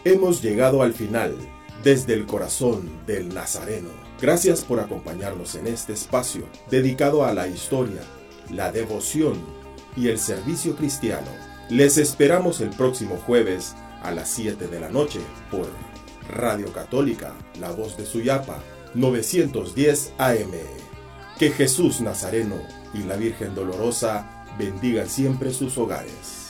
Hemos llegado al final, desde el corazón del Nazareno. Gracias por acompañarnos en este espacio dedicado a la historia, la devoción y el servicio cristiano. Les esperamos el próximo jueves a las 7 de la noche por Radio Católica, La Voz de Suyapa, 910 AM. Que Jesús Nazareno y la Virgen Dolorosa bendigan siempre sus hogares.